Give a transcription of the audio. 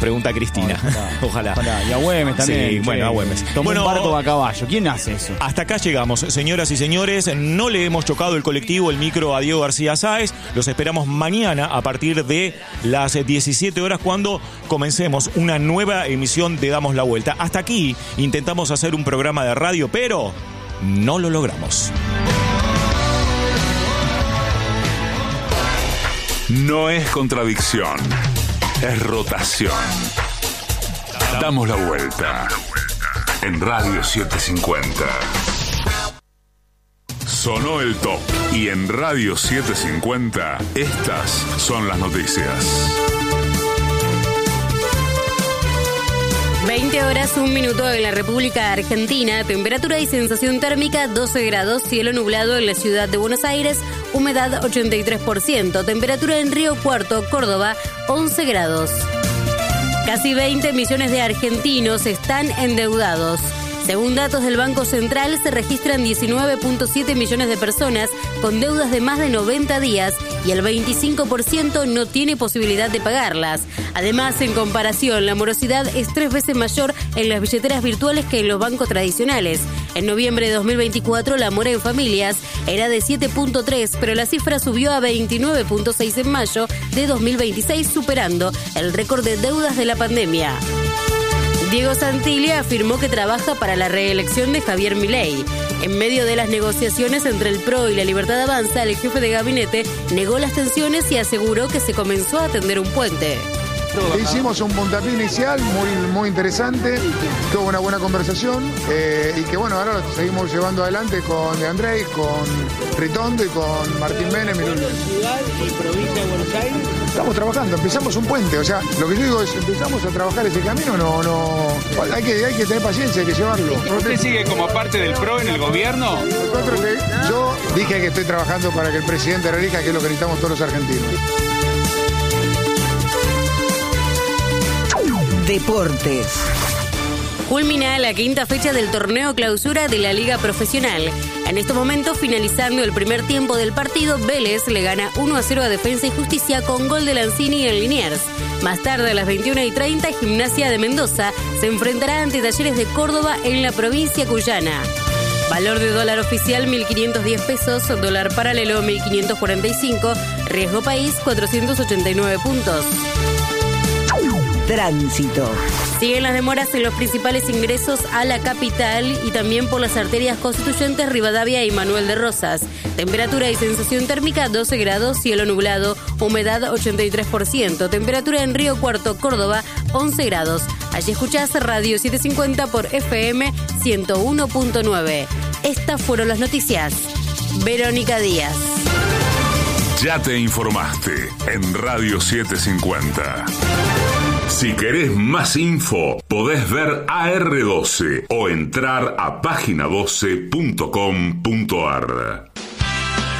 pregunta Cristina. Ojalá. Y a Güemes también. Sí, bueno, a Güemes. Tomó un barco a caballo. ¿Quién hace eso? Hasta acá llegamos, señoras y señores. No le hemos chocado el colectivo, el micro a Diego García Sáez. Los esperamos mañana a partir de las 17 horas cuando comencemos una nueva emisión de Damos la Vuelta. Hasta aquí intentamos hacer un programa de radio, pero no lo logramos. No es contradicción, es rotación. Damos la vuelta en Radio 750. Sonó el top y en Radio 750 estas son las noticias. 20 horas, 1 minuto en la República Argentina. Temperatura y sensación térmica 12 grados, cielo nublado en la ciudad de Buenos Aires, humedad 83%. Temperatura en Río Cuarto, Córdoba, 11 grados. Casi 20 millones de argentinos están endeudados. Según datos del Banco Central, se registran 19.7 millones de personas con deudas de más de 90 días y el 25% no tiene posibilidad de pagarlas. Además, en comparación, la morosidad es 3 veces mayor en las billeteras virtuales que en los bancos tradicionales. En noviembre de 2024, la mora en familias era de 7.3, pero la cifra subió a 29.6 en mayo de 2026, superando el récord de deudas de la pandemia. Diego Santilli afirmó que trabaja para la reelección de Javier Milei. En medio de las negociaciones entre el PRO y la Libertad Avanza, el jefe de gabinete negó las tensiones y aseguró que se comenzó a tender un puente. Hicimos un puntapié inicial muy interesante, tuvo una buena conversación y que bueno, ahora lo seguimos llevando adelante con De Andrés, con Ritondo y con Martín Menem. Ciudad y provincia de Buenos Aires. Estamos trabajando, empezamos un puente, o sea, lo que yo digo es, empezamos a trabajar ese camino, hay que tener paciencia, hay que llevarlo. ¿Usted sigue como parte del PRO en el gobierno? Yo dije que estoy trabajando para que el presidente reelija, que es lo que necesitamos todos los argentinos. Deportes. Culmina la quinta fecha del torneo clausura de la Liga Profesional. En estos momentos, finalizando el primer tiempo del partido, Vélez le gana 1-0 a Defensa y Justicia con gol de Lanzini en Liniers. Más tarde, a las 21:30, Gimnasia de Mendoza se enfrentará ante Talleres de Córdoba en la provincia cuyana. Valor de dólar oficial 1.510 pesos, dólar paralelo 1.545, riesgo país 489 puntos. Tránsito. Siguen las demoras en los principales ingresos a la capital y también por las arterias constituyentes Rivadavia y Manuel de Rosas. Temperatura y sensación térmica 12 grados, cielo nublado, humedad 83%. Temperatura en Río Cuarto, Córdoba, 11 grados. Allí escuchás Radio 750 por FM 101.9. Estas fueron las noticias. Verónica Díaz. Ya te informaste en Radio 750. Si querés más info, podés ver AR12 o entrar a página12.com.ar.